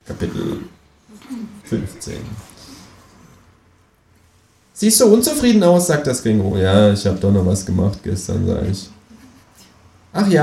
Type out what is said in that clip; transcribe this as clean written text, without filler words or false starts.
Kapitel 15. Siehst so unzufrieden aus, sagt das Känguru. Ja, ich habe doch noch was gemacht gestern, sage ich. Ach ja.